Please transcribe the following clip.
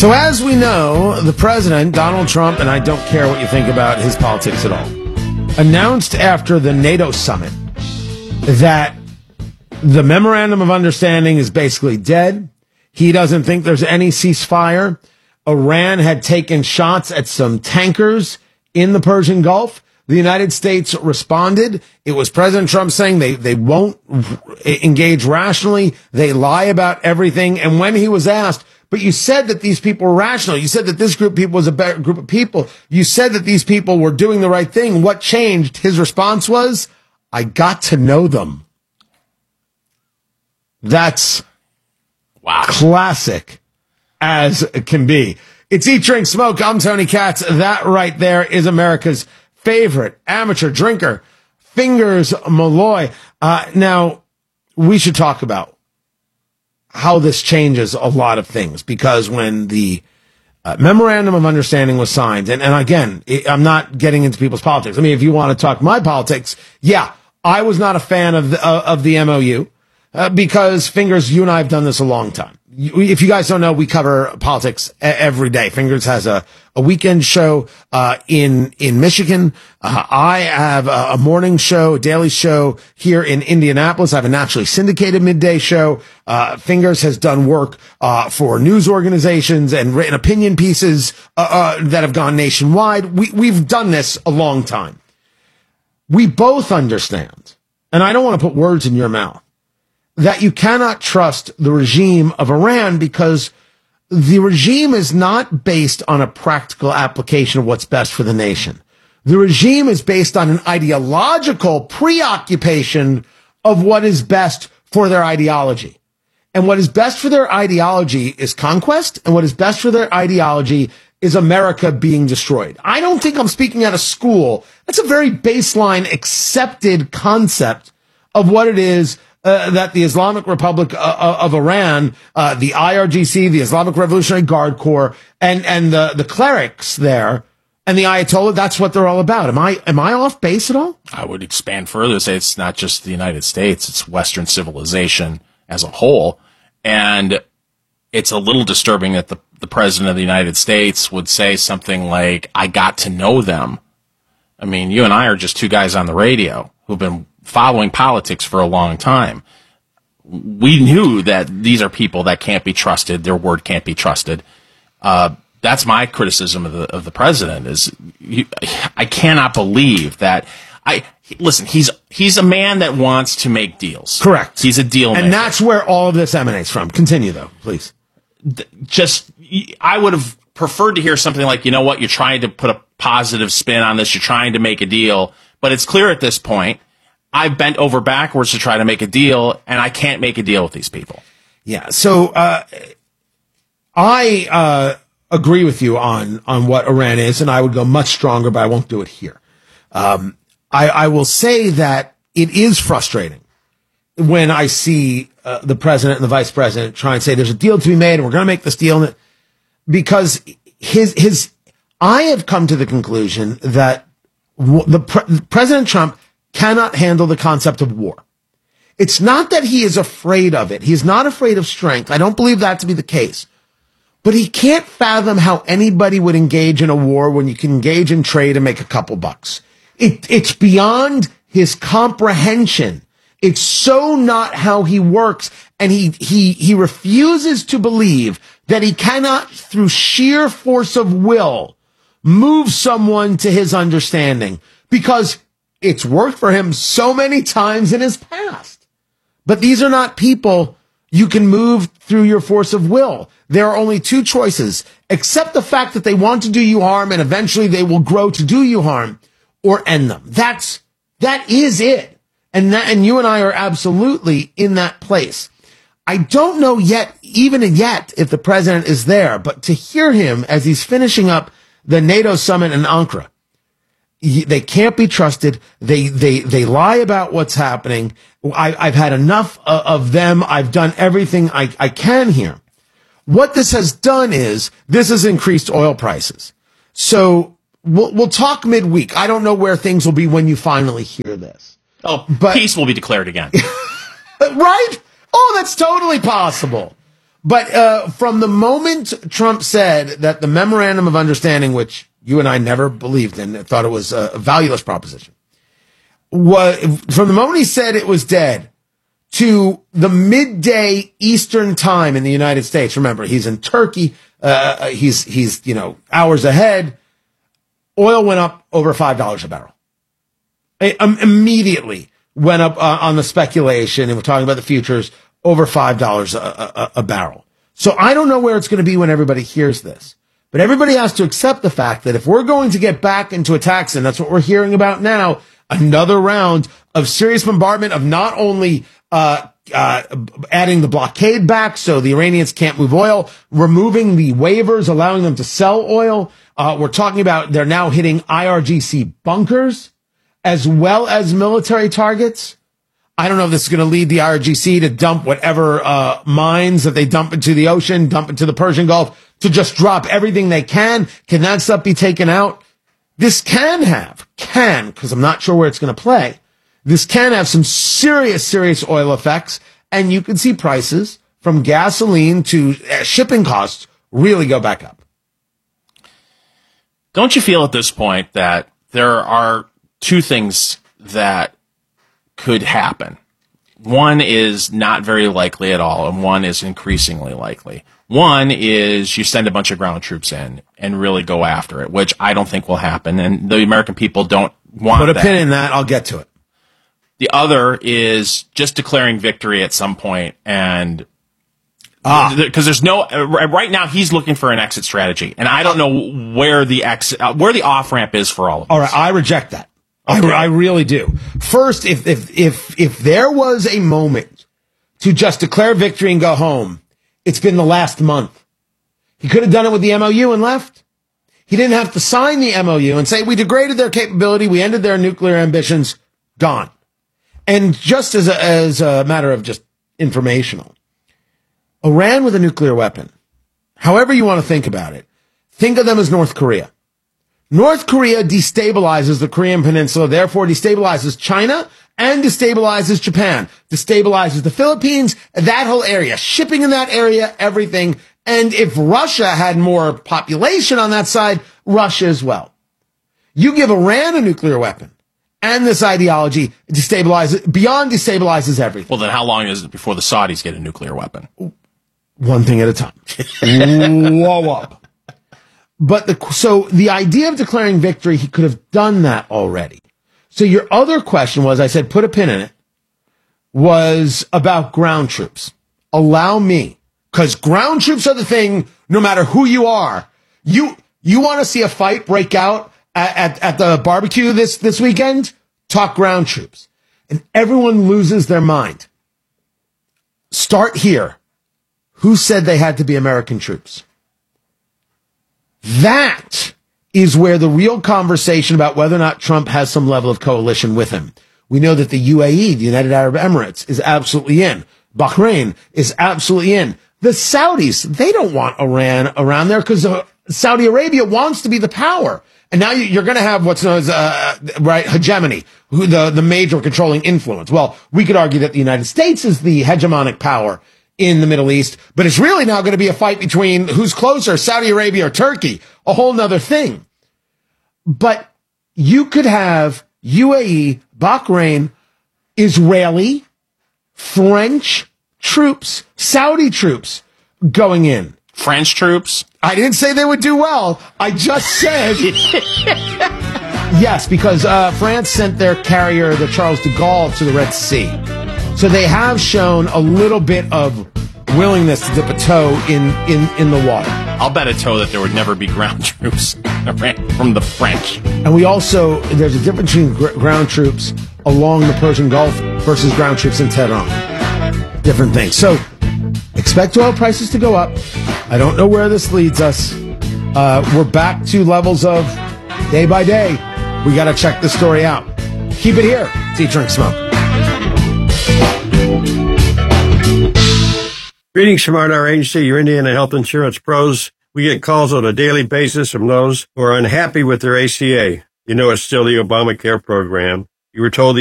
So as we know, the president, Donald Trump, and I don't care what you think about his politics at all, announced after the NATO summit that the memorandum of understanding is basically dead. He doesn't think there's any ceasefire. Iran had taken shots at some tankers in the Persian Gulf. The United States responded. It was President Trump saying they won't engage rationally. They lie about everything. And when he was asked, but you said that these people were rational. You said that this group of people was a better group of people. You said that these people were doing the right thing. What changed? His response was, I got to know them. That's wow, classic as it can be. It's Eat, Drink, Smoke. I'm Tony Katz. That right there is America's favorite amateur drinker, Fingers Malloy. Now, we should talk about how this changes a lot of things, because when the memorandum of understanding was signed, and again, I'm not getting into people's politics. I mean, if you want to talk my politics, yeah, I was not a fan of the MOU because, Fingers, you and I have done this a long time. If you guys don't know, we cover politics every day. Fingers has a weekend show in Michigan. I have a morning show, a daily show here in Indianapolis. I have a nationally syndicated midday show. Fingers has done work for news organizations and written opinion pieces that have gone nationwide. We've done this a long time. We both understand, and I don't want to put words in your mouth, that you cannot trust the regime of Iran, because the regime is not based on a practical application of what's best for the nation. The regime is based on an ideological preoccupation of what is best for their ideology. And what is best for their ideology is conquest, and what is best for their ideology is America being destroyed. I don't think I'm speaking out of school. That's a very baseline accepted concept of what it is that the Islamic Republic of Iran, the IRGC, the Islamic Revolutionary Guard Corps, and the clerics there, and the Ayatollah, that's what they're all about. Am I off base at all? I would expand further, say it's not just the United States, it's Western civilization as a whole. And it's a little disturbing that the President of the United States would say something like, I got to know them. I mean, you and I are just two guys on the radio who've been following politics for a long time. We knew that these are people that can't be trusted. Their word can't be trusted. That's my criticism of the president is I cannot believe that listen, he's a man that wants to make deals. Correct. He's a deal maker. And that's where all of this emanates from. Continue though, please. I would have preferred to hear something like, you know what, you're trying to put a positive spin on this. You're trying to make a deal, but it's clear at this point I've bent over backwards to try to make a deal, and I can't make a deal with these people. Yeah. So I agree with you on what Iran is, and I would go much stronger, but I won't do it here. I will say that it is frustrating when I see the president and the vice president try and say there's a deal to be made, and we're going to make this deal, because I have come to the conclusion that President Trump cannot handle the concept of war. It's not that he is afraid of it. He's not afraid of strength. I don't believe that to be the case. But he can't fathom how anybody would engage in a war when you can engage in trade and make a couple bucks. It's beyond his comprehension. It's so not how he works. And he refuses to believe that he cannot, through sheer force of will, move someone to his understanding, because it's worked for him so many times in his past. But these are not people you can move through your force of will. There are only two choices: accept the fact that they want to do you harm, and eventually they will grow to do you harm, or end them. That is it. And you and I are absolutely in that place. I don't know even yet, if the president is there, but to hear him as he's finishing up the NATO summit in Ankara, they can't be trusted. They lie about what's happening. I've had enough of them. I've done everything I can here. What this has done is this has increased oil prices. So we'll talk midweek. I don't know where things will be when you finally hear this. But peace will be declared again. Right? Oh, that's totally possible. But from the moment Trump said that the memorandum of understanding, which you and I never believed in, thought it was a valueless proposition, from the moment he said it was dead to the midday Eastern time in the United States. Remember, he's in Turkey. He's hours ahead. Oil went up over $5 a barrel. It immediately went up on the speculation, and we're talking about the futures, over $5 a barrel. So I don't know where it's going to be when everybody hears this. But everybody has to accept the fact that if we're going to get back into attacks, and that's what we're hearing about now, another round of serious bombardment of not only adding the blockade back so the Iranians can't move oil, removing the waivers, allowing them to sell oil. We're talking about they're now hitting IRGC bunkers as well as military targets. I don't know if this is going to lead the IRGC to dump whatever mines that they dump into the ocean, dump into the Persian Gulf, to just drop everything they can. Can that stuff be taken out? This can, because I'm not sure where it's going to play. This can have some serious oil effects, and you can see prices from gasoline to shipping costs really go back up. Don't you feel at this point that there are two things that could happen? One is not very likely at all, and one is increasingly likely. One is you send a bunch of ground troops in and really go after it, which I don't think will happen, and the American people don't want that. Put a pin in that. I'll get to it. The other is just declaring victory at some point, and because there's no right now he's looking for an exit strategy, and I don't know where the off ramp is for all of us. All right, I reject that. Okay. I really do. First, if there was a moment to just declare victory and go home, it's been the last month. He could have done it with the MOU and left. He didn't have to sign the MOU and say, we degraded their capability, we ended their nuclear ambitions, gone. And just as a matter of just informational, Iran with a nuclear weapon, however you want to think about it, think of them as North Korea. North Korea destabilizes the Korean Peninsula, therefore destabilizes China and destabilizes Japan, destabilizes the Philippines, that whole area, shipping in that area, everything. And if Russia had more population on that side, Russia as well. You give Iran a nuclear weapon, and this ideology destabilizes everything. Well, then how long is it before the Saudis get a nuclear weapon? One thing at a time. Whoa up. But so the idea of declaring victory, he could have done that already. So your other question was, I said, put a pin in it, was about ground troops. Allow me, because ground troops are the thing, no matter who you are. You want to see a fight break out at the barbecue this weekend? Talk ground troops. And everyone loses their mind. Start here. Who said they had to be American troops? That is where the real conversation about whether or not Trump has some level of coalition with him. We know that the UAE, the United Arab Emirates, is absolutely in. Bahrain is absolutely in. The Saudis, they don't want Iran around there because Saudi Arabia wants to be the power. And now you're going to have what's known as, hegemony, the major controlling influence. Well, we could argue that the United States is the hegemonic power in the Middle East, but it's really now going to be a fight between who's closer, Saudi Arabia or Turkey, a whole nother thing. But you could have UAE, Bahrain, Israeli, French troops, Saudi troops going in. French troops? I didn't say they would do well. I just said... Yes, because France sent their carrier, the Charles de Gaulle, to the Red Sea. So they have shown a little bit of willingness to dip a toe in the water. I'll bet a toe that there would never be ground troops from the French. And we also, there's a difference between ground troops along the Persian Gulf versus ground troops in Tehran. Different things. So expect oil prices to go up. I don't know where this leads us. We're back to levels of day by day. We got to check this story out. Keep it here. It's Eat, Drink, Smoke. Greetings from our agency, your Indiana Health Insurance Pros. We get calls on a daily basis from those who are unhappy with their ACA. You know, it's still the Obamacare program. You were told the